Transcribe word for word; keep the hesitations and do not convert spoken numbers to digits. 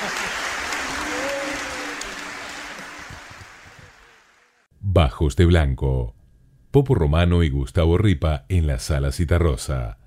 Bajos de Blanco. Popo Romano y Gustavo Ripa en la Sala Citarrosa.